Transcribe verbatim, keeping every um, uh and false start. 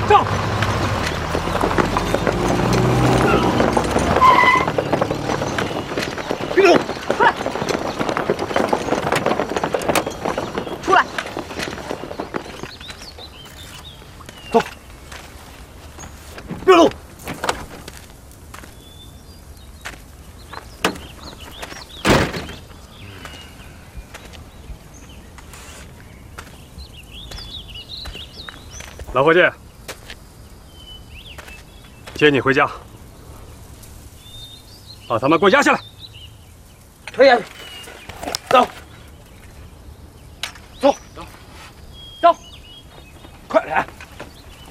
上！别动！出来！出来！走！别动！ 老伙计，接你回家，把他们给我押下来。推下去，走，走，走，走，快点！